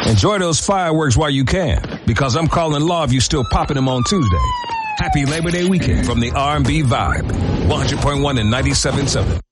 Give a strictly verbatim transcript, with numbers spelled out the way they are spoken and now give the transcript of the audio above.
Enjoy those fireworks while you can, because I'm calling law if you still popping them on Tuesday. Happy Labor Day weekend from the R and B Vibe. one hundred point one and ninety-seven point seven.